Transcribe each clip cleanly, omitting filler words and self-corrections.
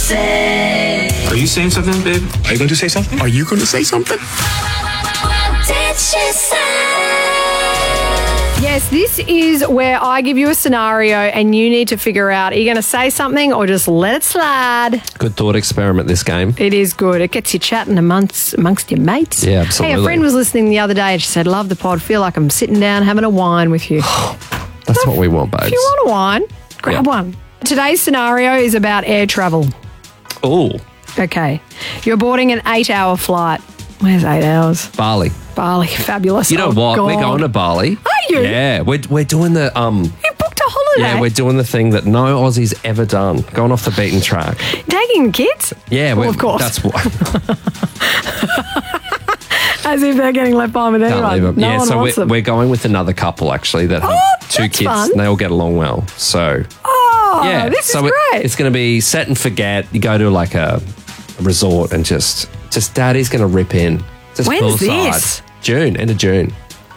say? Are you saying something, babe? Are you going to say something? Are you going to say something? What did she say? Yes, this is where I give you a scenario and you need to figure out, are you going to say something or just let it slide? Good thought experiment, this game. It is good. It gets you chatting amongst your mates. Yeah, absolutely. Hey, a friend was listening the other day and she said, love the pod, feel like I'm sitting down having a wine with you. That's what we want, babes. If you want a wine, grab one. Today's scenario is about air travel. Oh, Okay. You're boarding an 8-hour flight. Where's 8 hours? Bali. Bali. Fabulous. You know Oh, what? God. We're going to Bali. Are you? Yeah, we're doing the You booked a holiday? Yeah, we're doing the thing that no Aussie's ever done. Going off the beaten track. Taking kids? Yeah, Well, of course. That's what. As if they're getting left behind with anyone. Can't leave them. No Yeah, one so wants them. we're going with another couple actually that have two that's kids. fun. And they all get along well. So Oh, yeah, this so is great. it's going to be set and forget. You go to like a resort and just Daddy's going to rip in. Just When's poolside. this? June, end of June.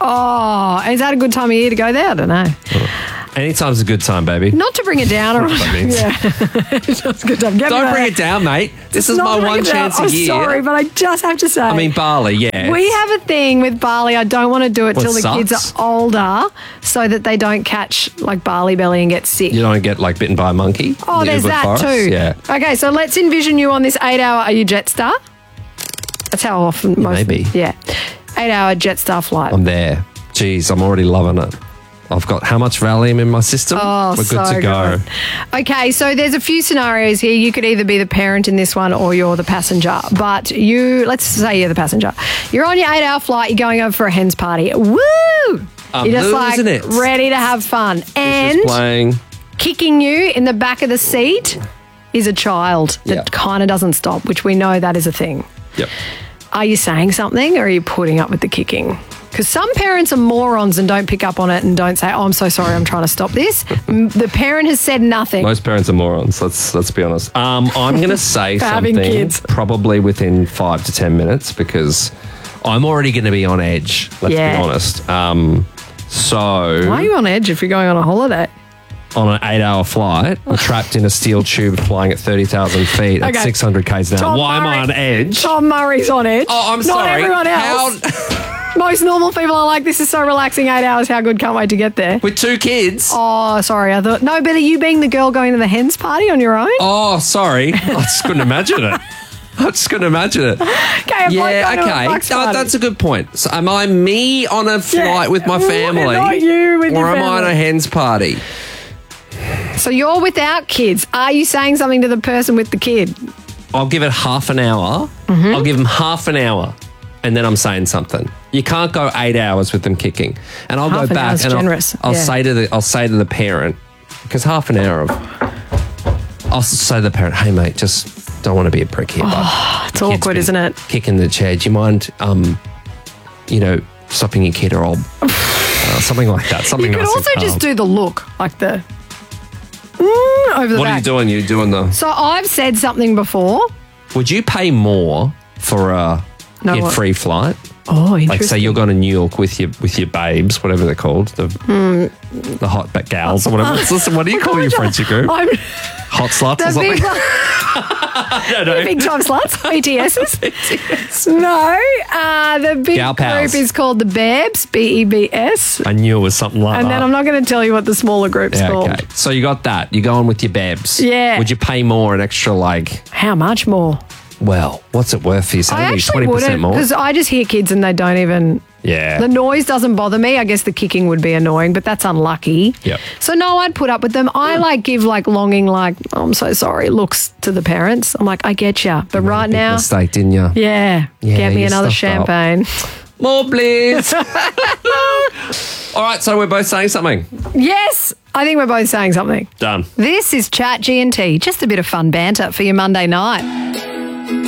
Oh, is that a good time of year to go there? I don't know. Anytime's a good time, baby. Not to bring it down or That means. Yeah. Just a good time. Don't bring it down, mate. This is my one chance a year. Sorry, but I just have to say. I mean, Bali, yeah. We have a thing with Bali. I don't want to do it Well, till it the kids sucks. are older so that they don't catch like Bali belly and get sick. You don't get like bitten by a monkey. Oh, in the there's Ubud that forest? too. Yeah. Okay, so let's envision you on this 8-hour. Are you Jetstar? That's how often most. Maybe. Yeah. 8-hour Jetstar flight. I'm there. Jeez, I'm already loving it. I've got how much Valium in my system? Oh, We're good so to go. good. Okay, so there's a few scenarios here. You could either be the parent in this one or you're the passenger. But let's say you're the passenger. You're on your 8-hour flight. You're going over for a hens party. Woo! You're just like losing it. ready to have fun. This is And playing. kicking you in the back of the seat is a child that Yep. kind of doesn't stop, which we know that is a thing. Yep. Are you saying something or are you putting up with the kicking? Because some parents are morons and don't pick up on it and don't say, oh, I'm so sorry, I'm trying to stop this. The parent has said nothing. Most parents are morons. Let's be honest. I'm going to say For having something kids. probably within 5 to 10 minutes because I'm already going to be on edge. Let's Yeah. be honest. So Why are you on edge if you're going on a holiday? on an 8-hour flight, I'm trapped in a steel tube flying at 30,000 feet at Okay. 600 k's an hour. Tom Why am I Murray- on edge? Tom Murray's on edge. Oh, I'm Not sorry. everyone else. Most normal people are like, this is so relaxing, 8 hours, how good, can't wait to get there. With 2 kids? Oh, sorry, I thought, no, but are you being the girl going to the hens party on your own? Oh, sorry. I just couldn't imagine it. I just couldn't imagine it. Okay, I'm like Yeah, going to a okay. bucks No, party. that's a good point. So am I me on a flight with my family? Not you with your or am I on family. a hens party? So you're without kids. Are you saying something to the person with the kid? I'll give it half an hour. Mm-hmm. I'll give them half an hour. And then I'm saying something. You can't go 8 hours with them kicking. And I'll Half go an back hour's and generous, I'll yeah. say to the parent, because half an hour of I'll say to the parent, hey mate, just don't want to be a prick here, but It's awkward, isn't it? kicking the chair. Do you mind stopping your kid or I'll something like that. Something You could nice and also calm. just do the look, like the over the What back. are you doing? You're doing the. So I've said something before. Would you pay more for a No, what? kid-free flight? Oh, interesting. Like, say you're going to New York with your babes, whatever they're called, the hot gals or whatever. What do you call your friendship group? I'm Hot sluts or the something? big, the big time sluts, BTSs. No, the big Gal pals. group is called the Bebs, BEBS. I knew it was something like And that. then I'm not going to tell you what the smaller group's yeah, called. okay. So you got that. You're going with your babes. Yeah. Would you pay more, an extra, like, How much more? well, what's it worth for you? I actually 20% wouldn't, more? because I just hear kids and they don't even. Yeah. The noise doesn't bother me. I guess the kicking would be annoying, but that's unlucky. Yep. So no, I'd put up with them. I give longing, oh, I'm so sorry looks to the parents. I'm like, I get you, but right Big now, mistake, didn't you? yeah, get me you another stuffed up. champagne. More, please. All right, so we're both saying something. Yes, I think we're both saying something. Done. This is Chat G&T, just a bit of fun banter for your Monday night.